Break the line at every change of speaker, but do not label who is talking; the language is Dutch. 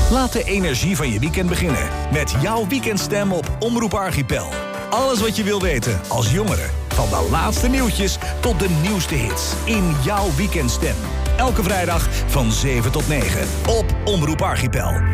Laat de energie van je weekend beginnen met jouw weekendstem op Omroep Archipel. Alles wat je wil weten als jongere. Van de laatste nieuwtjes tot de nieuwste hits. In jouw weekendstem. Elke vrijdag van 7 tot 9 op Omroep Archipel.